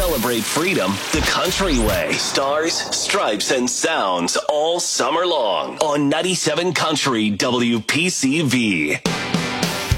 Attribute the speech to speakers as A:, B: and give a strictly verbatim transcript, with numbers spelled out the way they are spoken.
A: Celebrate freedom the country way. Stars, stripes, and sounds all summer long on ninety-seven Country W P C V.